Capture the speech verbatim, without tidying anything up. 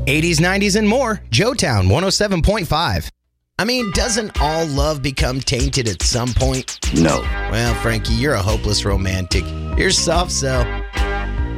eighties, nineties, and more. Joetown one oh seven point five. I mean, doesn't all love become tainted at some point? No. Well, Frankie, you're a hopeless romantic. You're soft sell.